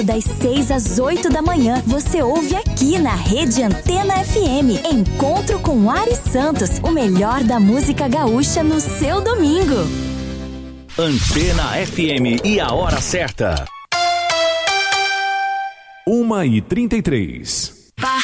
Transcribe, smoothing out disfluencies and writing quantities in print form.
Das 6 às 8 da manhã, você ouve aqui na Rede Antena FM. Encontro com Ari Santos, o melhor da música gaúcha no seu domingo. Antena FM e a hora certa. 1h33.